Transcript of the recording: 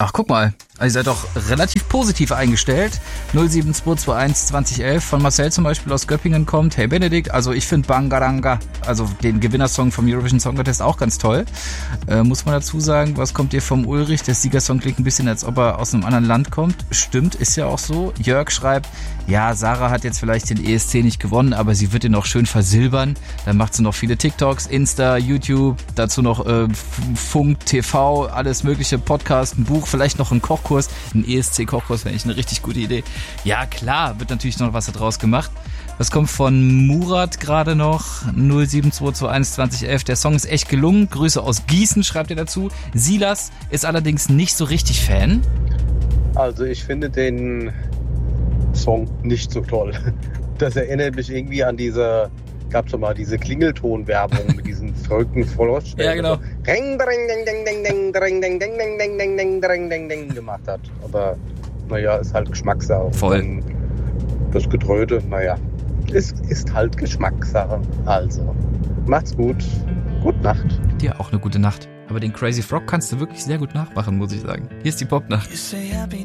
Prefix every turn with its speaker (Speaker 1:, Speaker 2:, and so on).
Speaker 1: Ach, guck mal. Ihr seid doch relativ positiv eingestellt. 07221 2011 von Marcel zum Beispiel aus Göppingen kommt. Hey Benedikt, also ich finde Bangaranga, also den Gewinnersong vom Eurovision Song Contest auch ganz toll. Muss man dazu sagen, was kommt ihr vom Ulrich? Der Siegersong klingt ein bisschen, als ob er aus einem anderen Land kommt. Stimmt, ist ja auch so. Jörg schreibt, ja, Sarah hat jetzt vielleicht den ESC nicht gewonnen, aber sie wird ihn noch schön versilbern. Dann macht sie noch viele TikToks, Insta, YouTube, dazu noch Funk, TV, alles mögliche, Podcast, ein Buch, vielleicht noch ein Kochkurs. Ein ESC-Kochkurs wäre eigentlich eine richtig gute Idee. Ja, klar, wird natürlich noch was daraus gemacht. Was kommt von Murat gerade noch? 07221 2011. Der Song ist echt gelungen. Grüße aus Gießen, schreibt er dazu. Silas ist allerdings nicht so richtig Fan.
Speaker 2: Also ich finde den Song nicht so toll. Das erinnert mich irgendwie an gab es mal diese Klingelton-Werbung mit diesen verrückten Frosch,
Speaker 1: ja, genau.
Speaker 2: Ring, dring, ding, ding, ding, ding, ding, ding, ding, ding, ding, ding, ding, ding, ding, ding gemacht hat. Aber naja, ist halt Geschmackssache.
Speaker 1: Voll.
Speaker 2: Das Getröte, naja, ist halt Geschmackssache. Also, macht's gut. Gute Nacht.
Speaker 1: Dir auch eine gute Nacht. Aber den Crazy Frog kannst du wirklich sehr gut nachmachen, muss ich sagen. Hier ist die Popnacht.